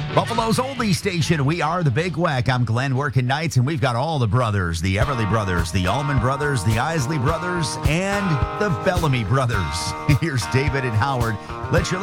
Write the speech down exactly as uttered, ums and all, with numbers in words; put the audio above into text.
Buffalo's oldie station. We are the Big Weck. I'm Glenn working nights, and we've got all the brothers, the Everly brothers, the Allman brothers, the Isley brothers, and the Bellamy brothers. Here's David and Howard. Let your